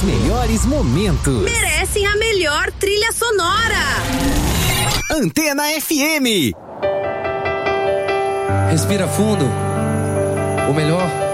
melhores momentos. Merecem a melhor trilha sonora. Antena FM. Respira fundo. O melhor